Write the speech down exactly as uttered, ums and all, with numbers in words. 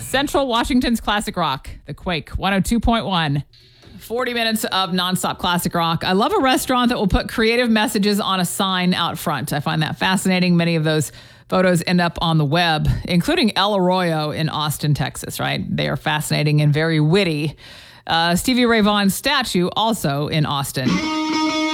Central Washington's classic rock, The Quake, one oh two point one. forty minutes of nonstop classic rock. I love a restaurant that will put creative messages on a sign out front. I find that fascinating. Many of those photos end up on the web, including El Arroyo in Austin, Texas, right? They are fascinating and very witty. Uh, Stevie Ray Vaughan's statue also in Austin.